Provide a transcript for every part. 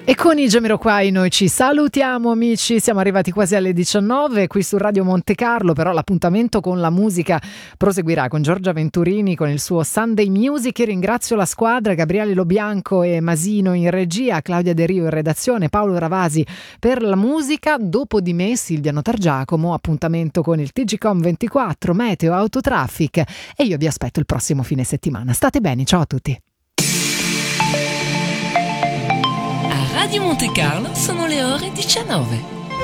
E con i Jamiroquai noi ci salutiamo, amici, siamo arrivati quasi alle 19 qui su Radio Monte Carlo, però l'appuntamento con la musica proseguirà con Giorgia Venturini con il suo Sunday Music. Io ringrazio la squadra, Gabriele Lobianco e Masino in regia, Claudia De Rio in redazione, Paolo Ravasi per la musica, dopo di me Silvia Notargiacomo, appuntamento con il TGcom 24, Meteo, Autotraffic, e io vi aspetto il prossimo fine settimana. State bene, ciao a tutti. Radio Monte Carlo sono le ore 19.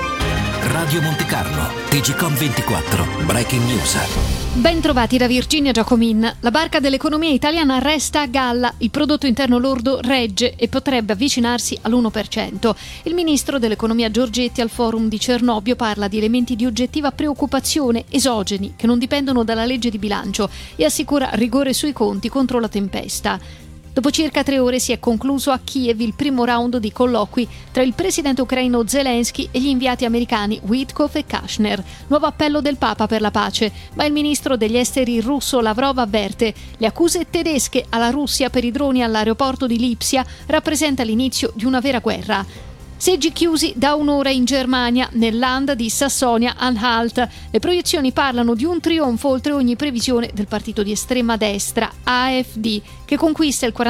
Radio Monte Carlo, TGcom 24, Breaking News. Ben trovati da Virginia Giacomin. La barca dell'economia italiana resta a galla, il prodotto interno lordo regge e potrebbe avvicinarsi all'1%. Il ministro dell'economia Giorgetti al forum di Cernobbio parla di elementi di oggettiva preoccupazione esogeni che non dipendono dalla legge di bilancio e assicura rigore sui conti contro la tempesta. Dopo circa 3 ore si è concluso a Kiev il primo round di colloqui tra il presidente ucraino Zelensky e gli inviati americani Witkoff e Kushner. Nuovo appello del Papa per la pace, ma il ministro degli esteri russo Lavrov avverte: le accuse tedesche alla Russia per i droni all'aeroporto di Lipsia rappresenta l'inizio di una vera guerra. Seggi chiusi da un'ora in Germania, nel land di Sassonia-Anhalt. Le proiezioni parlano di un trionfo oltre ogni previsione del partito di estrema destra, AfD, che conquista il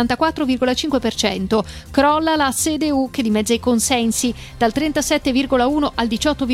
44,5%. Crolla la CDU, che dimezza i consensi, dal 37,1 al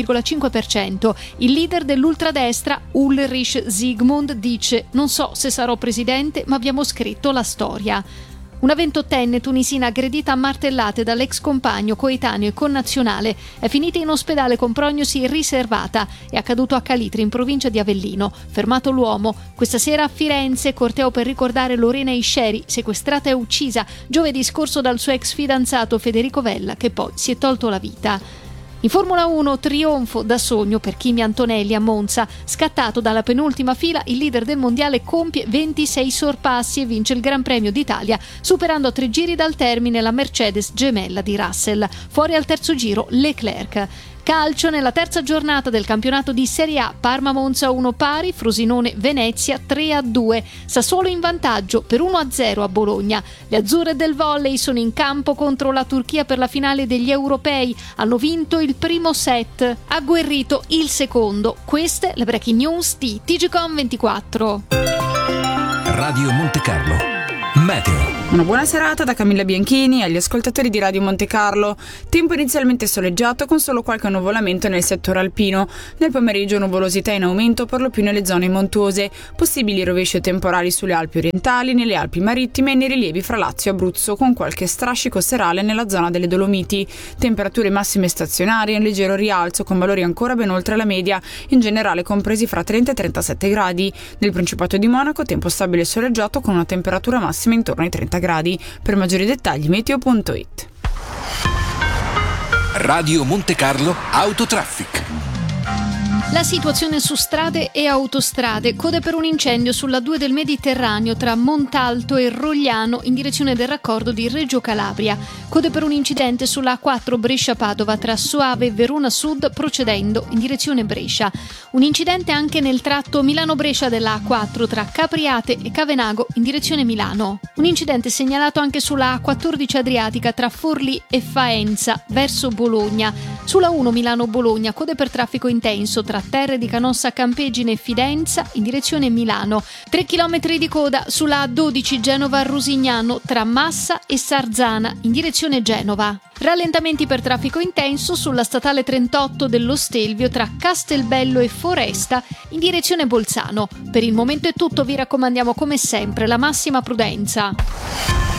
18,5%. Il leader dell'ultradestra, Ulrich Zygmunt, dice: non so se sarò presidente, ma abbiamo scritto la storia. Una 28enne tunisina aggredita a martellate dall'ex compagno, coetaneo e connazionale è finita in ospedale con prognosi riservata. È accaduto a Calitri, in provincia di Avellino. Fermato l'uomo. Questa sera a Firenze, corteo per ricordare Lorena Isceri, sequestrata e uccisa giovedì scorso dal suo ex fidanzato Federico Vella, che poi si è tolto la vita. In Formula 1, trionfo da sogno per Kimi Antonelli a Monza. Scattato dalla penultima fila, il leader del mondiale compie 26 sorpassi e vince il Gran Premio d'Italia, superando a 3 giri dal termine la Mercedes gemella di Russell. Fuori al terzo giro Leclerc. Calcio, nella terza giornata del campionato di Serie A, Parma-Monza 1 pari, Frosinone-Venezia 3-2, Sassuolo in vantaggio per 1-0 a Bologna. Le azzurre del volley sono in campo contro la Turchia per la finale degli europei, hanno vinto il primo set, agguerrito il secondo. Queste le breaking news di TGcom 24. Radio Monte Carlo, Meteo. Una buona serata da Camilla Bianchini agli ascoltatori di Radio Monte Carlo. Tempo inizialmente soleggiato con solo qualche nuvolamento nel settore alpino. Nel pomeriggio nuvolosità in aumento per lo più nelle zone montuose. Possibili rovesci temporali sulle Alpi orientali, nelle Alpi marittime e nei rilievi fra Lazio e Abruzzo, con qualche strascico serale nella zona delle Dolomiti. Temperature massime stazionarie in leggero rialzo con valori ancora ben oltre la media, in generale compresi fra 30 e 37 gradi. Nel Principato di Monaco tempo stabile e soleggiato con una temperatura massima intorno ai 30 gradi. Per maggiori dettagli meteo.it. Radio Monte Carlo Autotraffic. La situazione su strade e autostrade. Code per un incendio sulla 2 del Mediterraneo tra Montalto e Rogliano in direzione del raccordo di Reggio Calabria. Code per un incidente sulla A4 Brescia-Padova tra Soave e Verona Sud procedendo in direzione Brescia. Un incidente anche nel tratto Milano-Brescia della A4 tra Capriate e Cavenago in direzione Milano. Un incidente segnalato anche sulla A14 Adriatica tra Forlì e Faenza verso Bologna. Sulla 1 Milano-Bologna code per traffico intenso tra Terre di Canossa Campegine e Fidenza in direzione Milano. 3 chilometri di coda sulla A12 Genova-Rusignano tra Massa e Sarzana in direzione Genova. Rallentamenti per traffico intenso sulla statale 38 dello Stelvio tra Castelbello e Foresta in direzione Bolzano. Per il momento è tutto, vi raccomandiamo come sempre la massima prudenza.